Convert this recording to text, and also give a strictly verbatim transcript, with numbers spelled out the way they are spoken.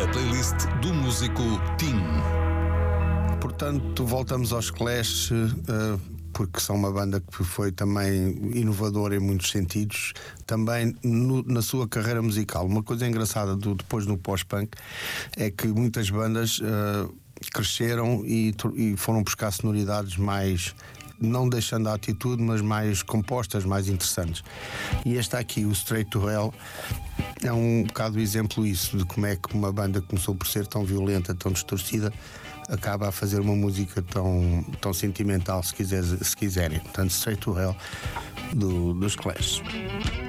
A playlist do músico Tim. Portanto, voltamos aos Clash, uh, porque são uma banda que foi também inovadora em muitos sentidos, também no, na sua carreira musical. Uma coisa engraçada do, depois no pós-punk é que muitas bandas uh, cresceram e, e foram buscar sonoridades mais, não deixando a atitude, mas mais compostas, mais interessantes. E este aqui, o Straight to Hell, é um bocado exemplo isso, de como é que uma banda que começou por ser tão violenta, tão distorcida, acaba a fazer uma música tão, tão sentimental, se, quiser, se quiserem. Portanto, Straight to Hell do, dos Clash.